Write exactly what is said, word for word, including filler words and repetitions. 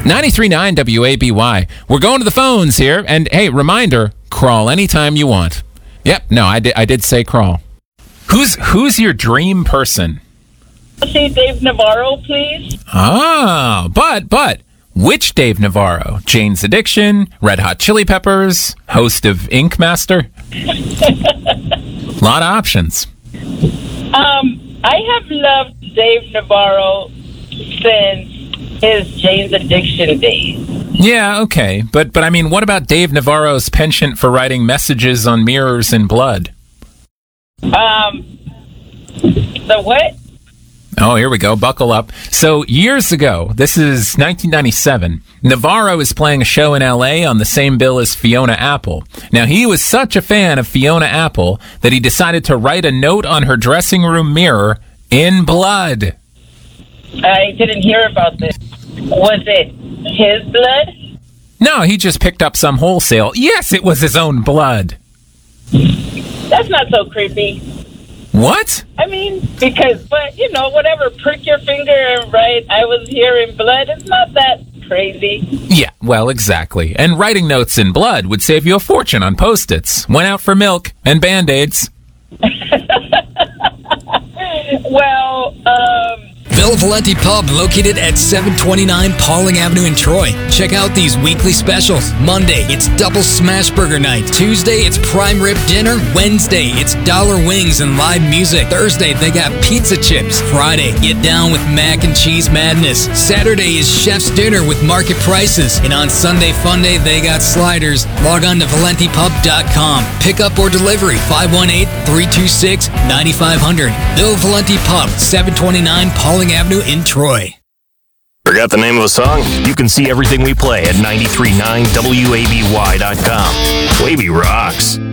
ninety-three point nine W A B Y. We're going to the phones here. And, hey, reminder, crawl anytime you want. Yep, no, I did, I did say crawl. Who's who's your dream person? See Dave Navarro, please. Ah, but, but, which Dave Navarro? Jane's Addiction, Red Hot Chili Peppers, host of Ink Master? A lot of options. Um, I have loved Dave Navarro since his Jane's Addiction days. Yeah, okay. But, but I mean, what about Dave Navarro's penchant for writing messages on mirrors in blood? Um, the what? Oh, here we go. Buckle up. So years ago, this is nineteen ninety-seven, Navarro is playing a show in L A on the same bill as Fiona Apple. Now, he was such a fan of Fiona Apple that he decided to write a note on her dressing room mirror in blood. I didn't hear about this. Was it his blood? No, he just picked up some wholesale. Yes, it was his own blood. That's not so creepy. What? I mean, because, but, you know, whatever, prick your finger and write, I was here in blood, it's not that crazy. Yeah, well, exactly. And writing notes in blood would save you a fortune on Post-its. Went out for milk and Band-Aids. Well, um... Villa Valenti Pub, located at seven twenty-nine Pauling Avenue in Troy. Check out these weekly specials. Monday, it's Double Smash Burger Night. Tuesday, it's Prime Rib Dinner. Wednesday, it's Dollar Wings and live music. Thursday, they got pizza chips. Friday, get down with mac and cheese madness. Saturday is Chef's Dinner with market prices. And on Sunday Fun Day, they got sliders. Log on to valenti pub dot com. Pick up or delivery, five one eight, three two six, nine five zero zero. Villa Valenti Pub, seven twenty-nine Pauling Avenue in Troy. Forgot the name of a song? You can see everything we play at ninety-three point nine W A B Y dot com. Wavy rocks.